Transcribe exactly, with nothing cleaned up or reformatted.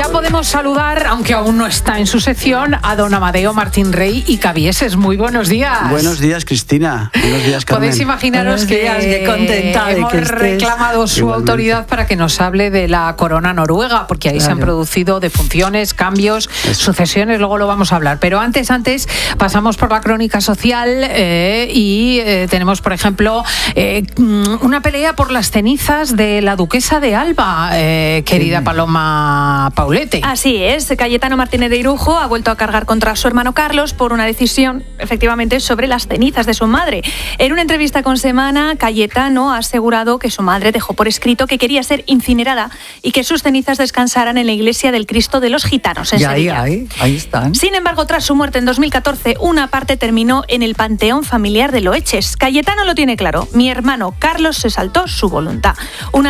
Ya podemos saludar, aunque aún no está en su sección, a don Amadeo Martín Rey y Cabieses. Muy buenos días. Buenos días, Cristina. Buenos días, Carmen. Podéis imaginaros buenos que días, qué contenta hemos de que estés. reclamado su Igualmente. autoridad para que nos hable de la corona noruega, porque ahí Claro. se han producido defunciones, cambios, Eso. sucesiones, luego lo vamos a hablar. Pero antes, antes, pasamos por la crónica social eh, y eh, tenemos, por ejemplo, eh, una pelea por las cenizas de la duquesa de Alba, eh, querida Paloma Paulete. Así es, Cayetano Martínez de Irujo ha vuelto a cargar contra su hermano Carlos por una decisión, efectivamente, sobre las cenizas de su madre. En una entrevista con Semana, Cayetano ha asegurado que su madre dejó por escrito que quería ser incinerada y que sus cenizas descansaran en la iglesia del Cristo de los Gitanos, en Y ahí, Sevilla. ahí, ahí están. Sin embargo, tras su muerte en dos mil catorce, una parte terminó en el panteón familiar de Loeches. Cayetano lo tiene claro, mi hermano Carlos se saltó su voluntad. Una